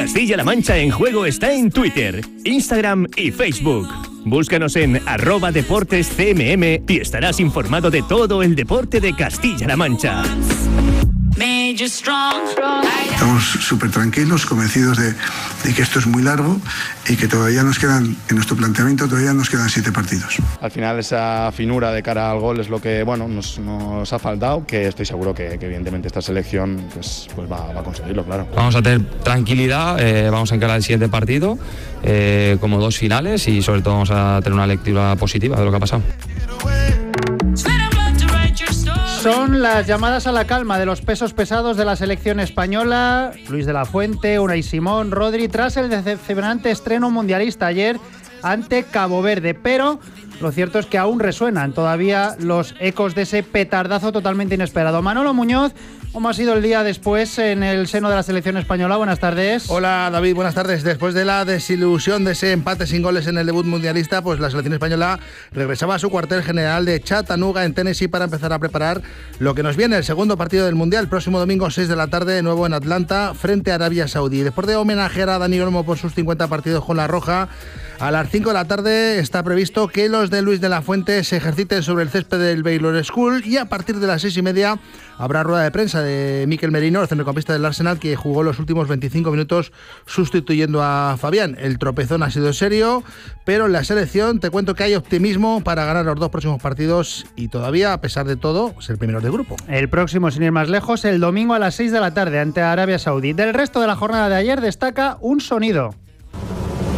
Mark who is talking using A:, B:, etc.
A: Castilla-La Mancha en Juego está en Twitter, Instagram y Facebook. Búscanos en @deportescmm y estarás informado de todo el deporte de Castilla-La Mancha.
B: Estamos súper tranquilos, convencidos de que esto es muy largo y que todavía nos quedan, en nuestro planteamiento todavía nos quedan 7 partidos.
C: Al final esa finura de cara al gol es lo que nos ha faltado, que estoy seguro que evidentemente esta selección pues va a conseguirlo, claro.
D: Vamos a tener tranquilidad, vamos a encarar el siguiente partido como 2 finales y sobre todo vamos a tener una lectura positiva de lo que ha pasado.
E: Son las llamadas a la calma de los pesos pesados de la selección española. Luis de la Fuente, Unai Simón, Rodri, tras el decepcionante estreno mundialista ayer ante Cabo Verde. Pero lo cierto es que aún resuenan todavía los ecos de ese petardazo totalmente inesperado. Manolo Muñoz, ¿cómo ha sido el día después en el seno de la selección española? Buenas tardes.
F: Hola David, buenas tardes. Después de la desilusión de ese empate sin goles en el debut mundialista, pues la selección española regresaba a su cuartel general de Chattanooga en Tennessee para empezar a preparar lo que nos viene, el segundo partido del Mundial, el próximo domingo 6 de la tarde, de nuevo en Atlanta, frente a Arabia Saudí. Después de homenajear a Dani Olmo por sus 50 partidos con la Roja, a las 5 de la tarde está previsto que los de Luis de la Fuente se ejerciten sobre el césped del Baylor School y a partir de las 6:30 habrá rueda de prensa de Mikel Merino, el centrocampista del Arsenal, que jugó los últimos 25 minutos sustituyendo a Fabián. El tropezón ha sido serio, pero en la selección te cuento que hay optimismo para ganar los 2 próximos partidos y todavía, a pesar de todo, ser primeros de grupo.
E: El próximo, sin ir más lejos, el domingo a las 6 de la tarde ante Arabia Saudí. Del resto de la jornada de ayer destaca un sonido.